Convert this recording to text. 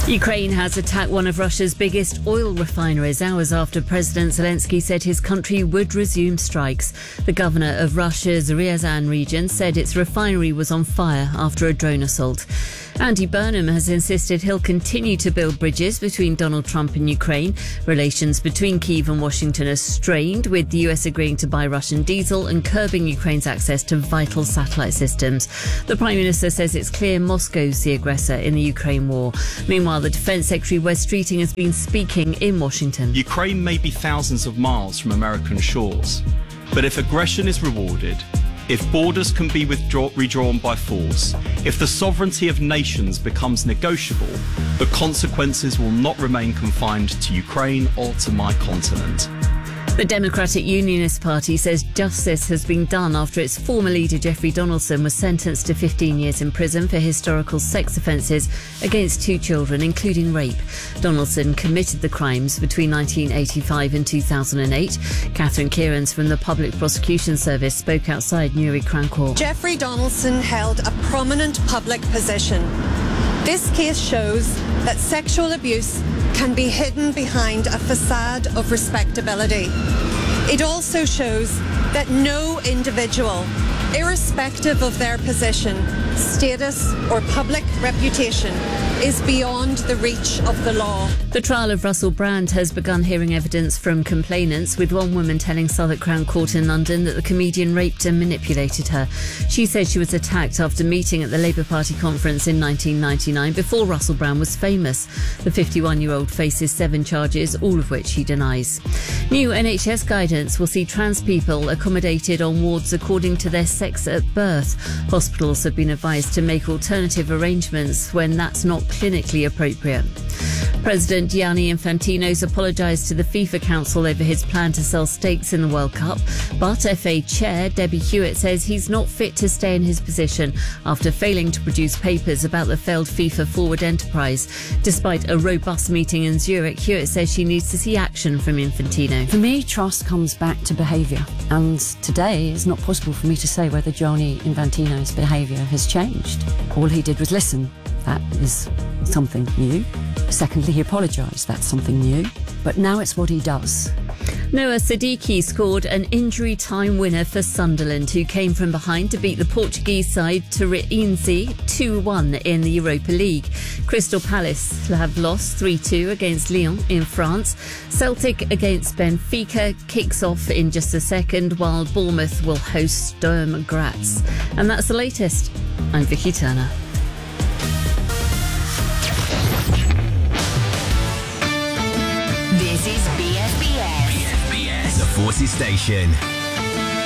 Ukraine has attacked one of Russia's biggest oil refineries hours after President Zelensky said his country would resume strikes. The governor of Russia's Ryazan region said its refinery was on fire after a drone assault. Andy Burnham has insisted he'll continue to build bridges between Donald Trump and Ukraine. Relations between Kyiv and Washington are strained, with the US agreeing to buy Russian diesel and curbing Ukraine's access to vital satellite systems. The Prime Minister says it's clear Moscow's the aggressor in the Ukraine war. Meanwhile, the Defence Secretary Wes Streeting has been speaking in Washington. Ukraine may be thousands of miles from American shores, but if aggression is rewarded, if borders can be redrawn by force, if the sovereignty of nations becomes negotiable, the consequences will not remain confined to Ukraine or to my continent. The Democratic Unionist Party says justice has been done after its former leader Jeffrey Donaldson was sentenced to 15 years in prison for historical sex offences against 2 children, including rape. Donaldson committed the crimes between 1985 and 2008. Catherine Kierans from the Public Prosecution Service spoke outside Newry Crown Court. Jeffrey Donaldson held a prominent public position. This case shows that sexual abuse can be hidden behind a facade of respectability. It also shows that no individual, irrespective of their position, status or public reputation, is beyond the reach of the law. The trial of Russell Brand has begun hearing evidence from complainants, with one woman telling Southwark Crown Court in London that the comedian raped and manipulated her. She said she was attacked after meeting at the Labour Party conference in 1999 before Russell Brand was famous. The 51-year-old faces 7 charges, all of which he denies. New NHS guidance will see trans people accommodated on wards according to their sex at birth. Hospitals have been advised to make alternative arrangements when that's not clinically appropriate. President Gianni Infantino's apologised to the FIFA Council over his plan to sell stakes in the World Cup, but FA Chair Debbie Hewitt says he's not fit to stay in his position after failing to produce papers about the failed FIFA forward enterprise. Despite a robust meeting in Zurich, Hewitt says she needs to see action from Infantino. For me, trust comes back to behaviour, and today it's not possible for me to say whether Gianni Infantino's behaviour has changed. All he did was listen. That is something new. Secondly, he apologised. That's something new. But now it's what he does. Noah Siddiqui scored an injury time winner for Sunderland, who came from behind to beat the Portuguese side Torrense 2-1 in the Europa League. Crystal Palace have lost 3-2 against Lyon in France. Celtic against Benfica kicks off in just a second, while Bournemouth will host Sturm Graz. And that's the latest. I'm Vicky Turner. This is BFBS. The Forces Station.